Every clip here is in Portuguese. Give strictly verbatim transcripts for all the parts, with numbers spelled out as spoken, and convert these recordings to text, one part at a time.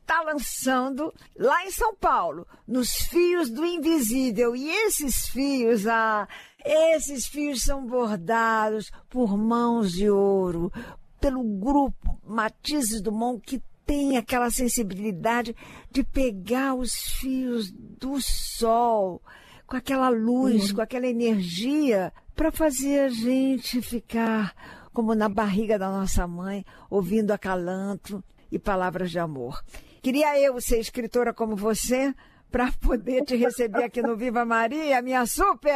está lançando lá em São Paulo, nos Fios do Invisível. E esses fios, ah, esses fios são bordados por mãos de ouro, pelo grupo Matizes Dumont, que tem aquela sensibilidade de pegar os fios do sol, com aquela luz, uhum. com aquela energia, para fazer a gente ficar como na barriga da nossa mãe, ouvindo acalanto e palavras de amor. Queria eu ser escritora como você, para poder te receber aqui no Viva Maria, minha super!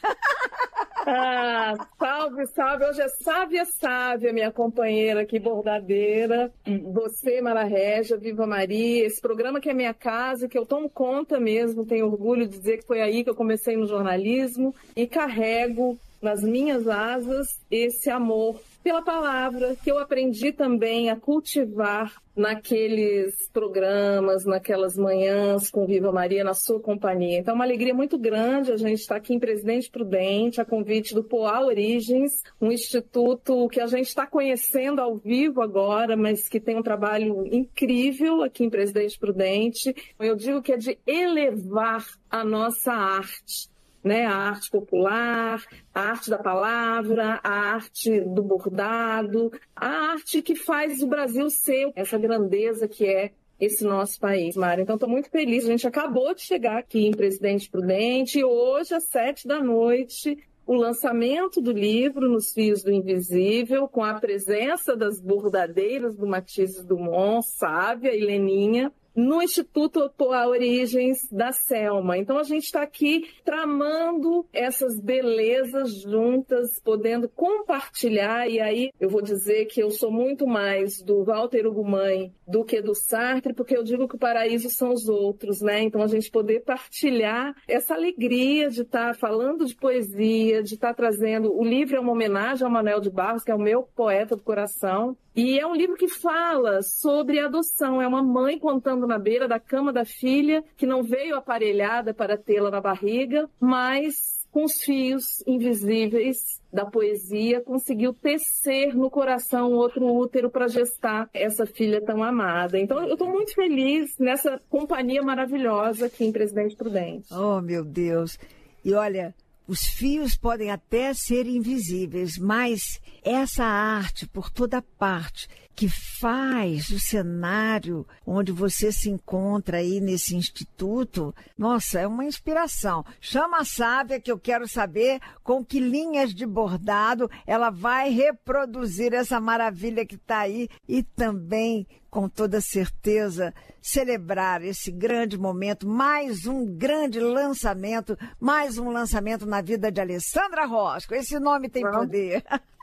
Ah, salve, salve. Hoje é Sávia Sávia, minha companheira aqui, bordadeira. Você, Mara Régia, Viva Maria. Esse programa que é minha casa, que eu tomo conta mesmo. Tenho orgulho de dizer que foi aí que eu comecei no jornalismo. E carrego nas minhas asas esse amor pela palavra, que eu aprendi também a cultivar naqueles programas, naquelas manhãs com Viva Maria, na sua companhia. Então, é uma alegria muito grande a gente estar aqui em Presidente Prudente, a convite do Poá Origens, um instituto que a gente está conhecendo ao vivo agora, mas que tem um trabalho incrível aqui em Presidente Prudente. Eu digo que é de elevar a nossa arte. Né, a arte popular, a arte da palavra, a arte do bordado, a arte que faz o Brasil ser essa grandeza que é esse nosso país, Mara. Então, estou muito feliz. A gente acabou de chegar aqui em Presidente Prudente e hoje, às sete da noite, o lançamento do livro Nos Fios do Invisível, com a presença das bordadeiras do Matizes Dumont, Sávia e Leninha, no Instituto Poá Origens da Selma. Então, a gente está aqui tramando essas belezas juntas, podendo compartilhar. E aí, eu vou dizer que eu sou muito mais do Walter Ugumãe do que do Sartre, porque eu digo que o paraíso são os outros, né? Então, a gente poder partilhar essa alegria de estar tá falando de poesia, de estar tá trazendo... O livro é uma homenagem ao Manuel de Barros, que é o meu poeta do coração. E é um livro que fala sobre adoção. É uma mãe contando na beira da cama da filha, que não veio aparelhada para tê-la na barriga, mas com os fios invisíveis da poesia, conseguiu tecer no coração outro útero para gestar essa filha tão amada. Então, eu estou muito feliz nessa companhia maravilhosa aqui em Presidente Prudente. Oh, meu Deus! E olha... Os fios podem até ser invisíveis, mas essa arte por toda parte que faz o cenário onde você se encontra aí nesse instituto, nossa, é uma inspiração. Chama a Sávia que eu quero saber com que linhas de bordado ela vai reproduzir essa maravilha que está aí e também, com toda certeza, celebrar esse grande momento, mais um grande lançamento, mais um lançamento na vida de Alessandra Rosco. Esse nome tem Vamos. poder.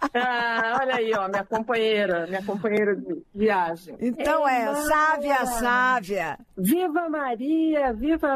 Ah, olha aí, ó, minha companheira, minha companheira de viagem. Então Ei, é, Maria. Sávia, Sávia. Viva Maria, viva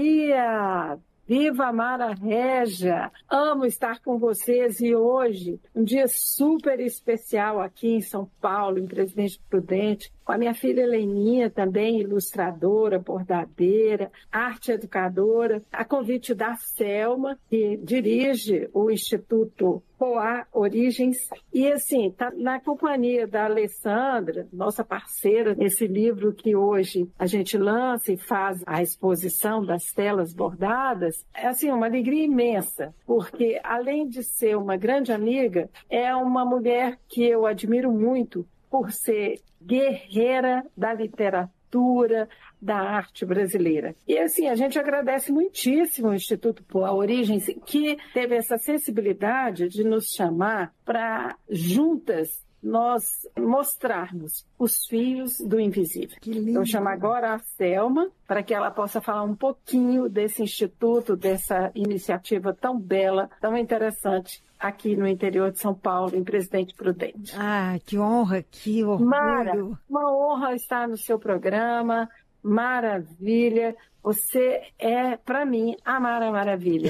Maria. Viva Mara Régia! Amo estar com vocês e hoje, um dia super especial aqui em São Paulo, em Presidente Prudente, com a minha filha Heleninha, também ilustradora, bordadeira, arte educadora, a convite da Selma, que dirige o Instituto Poá Origens, e assim, tá na companhia da Alessandra, nossa parceira, nesse livro que hoje a gente lança e faz a exposição das telas bordadas. É assim, uma alegria imensa, porque além de ser uma grande amiga, é uma mulher que eu admiro muito por ser guerreira da literatura, da arte brasileira. E assim, a gente agradece muitíssimo o Instituto Poá Origens, que teve essa sensibilidade de nos chamar para juntas nós mostrarmos os fios do invisível. Que lindo. Eu chamo agora a Selma para que ela possa falar um pouquinho desse instituto, dessa iniciativa tão bela, tão interessante aqui no interior de São Paulo, em Presidente Prudente. Ah, que honra, que orgulho. Mara, uma honra estar no seu programa. Maravilha. Você é, para mim, a Mara Maravilha.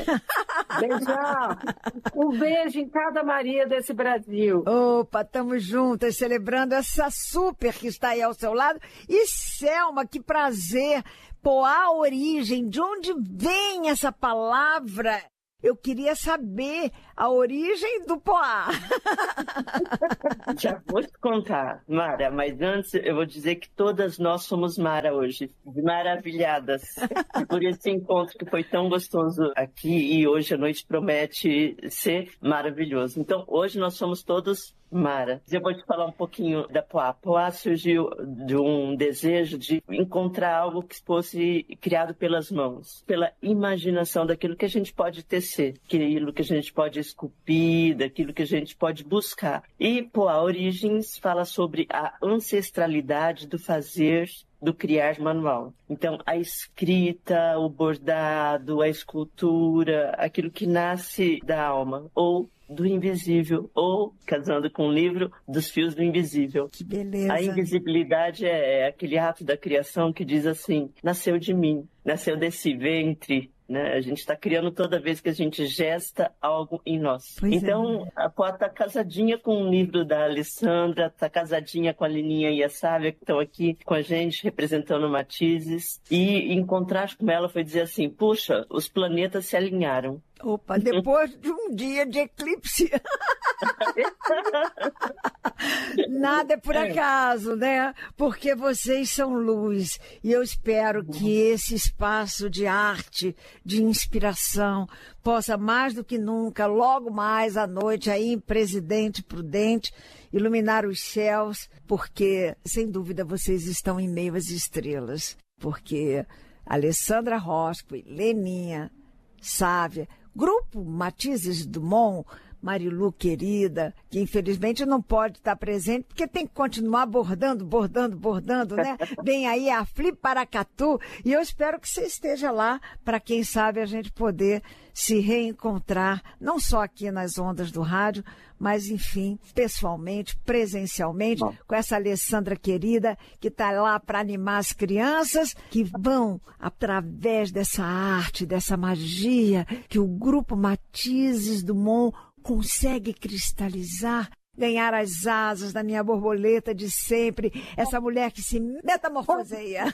Beijão. Um beijo em cada Maria desse Brasil. Opa, estamos juntas, celebrando essa super que está aí ao seu lado. E Selma, que prazer. Poá Origem, de onde vem essa palavra? eu queria saber a origem do Poá. Já vou te contar, Mara, mas antes eu vou dizer que todas nós somos Mara hoje, maravilhadas por esse encontro que foi tão gostoso aqui e hoje a noite promete ser maravilhoso. Então, hoje nós somos todos Mara. Eu vou te falar um pouquinho da Poá. Poá surgiu de um desejo de encontrar algo que fosse criado pelas mãos, pela imaginação daquilo que a gente pode tecer, aquilo que a gente pode esculpir, daquilo que a gente pode buscar. E Poá Origens fala sobre a ancestralidade do fazer, do criar manual. Então, a escrita, o bordado, a escultura, aquilo que nasce da alma, ou do invisível, ou, casando com o livro, dos fios do invisível. Que beleza! A invisibilidade é, é aquele ato da criação que diz assim, nasceu de mim, nasceu desse ventre, né? A gente está criando toda vez que a gente gesta algo em nós. Pois então, é. A Poá está casadinha com o livro da Alessandra, está casadinha com a Lininha e a Sávia, que estão aqui com a gente, representando Matizes. E em contraste com ela foi dizer assim, puxa, os planetas se alinharam. Opa, depois de um dia de eclipse. Nada é por acaso, né? Porque vocês são luz. E eu espero que esse espaço de arte, de inspiração, possa mais do que nunca, logo mais à noite, aí em Presidente Prudente, iluminar os céus, porque, sem dúvida, vocês estão em meio às estrelas. Porque Alessandra Rosco, Leninha, Sávia, Grupo Matizes Dumont, Marilu querida, que infelizmente não pode estar presente, porque tem que continuar bordando, bordando, bordando, né? Vem aí a Flip Paracatu, e eu espero que você esteja lá, para quem sabe a gente poder se reencontrar, não só aqui nas ondas do rádio, mas, enfim, pessoalmente, presencialmente, Bom. com essa Alessandra querida, que está lá para animar as crianças, que vão, através dessa arte, dessa magia, que o Grupo Matizes Dumont consegue cristalizar, ganhar as asas da minha borboleta de sempre, essa mulher que se metamorfoseia.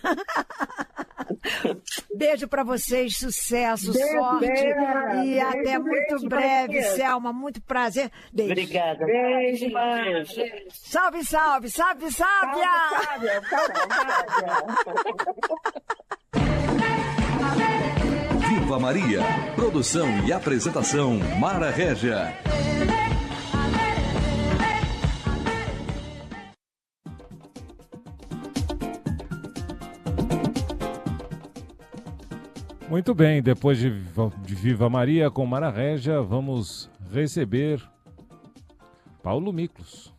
Beijo para vocês, sucesso, beijo, sorte beijo, e beijo, até muito beijo, breve, beijo. Selma, muito prazer. Beijo. Obrigada. Beijo, beijo. Salve, salve, salve, salve! Salve, Viva Maria, produção e apresentação Mara Régia. Muito bem, depois de, de Viva Maria com Mara Régia, vamos receber Paulo Miklos.